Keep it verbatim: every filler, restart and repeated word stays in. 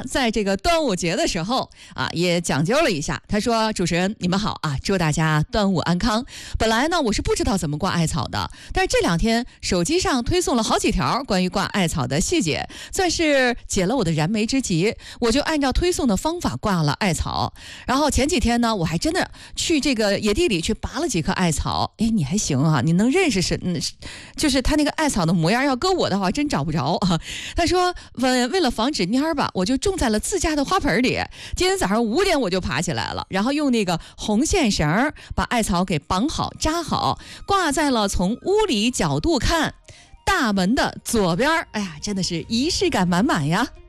在这个端午节的时候啊，也讲究了一下。他说：“主持人，你们好啊，祝大家端午安康。本来呢，我是不知道怎么挂艾草的，但是这两天手机上推送了好几条关于挂艾草的细节，算是解了我的燃眉之急。我就按照推送的方法挂了艾草。然后前几天呢，我还真的去这个野地里去拔了几棵艾草。哎，你还行啊，你能认识是，嗯，就是他那个艾草的模样，要搁我的话真找不着啊。他说，为为了防止蔫儿吧，我就种在了自家的花盆里。今天早上五点我就爬起来了，然后用那个红线绳把艾草给绑好扎好，挂在了从屋里角度看大门的左边。哎呀，真的是仪式感满满呀。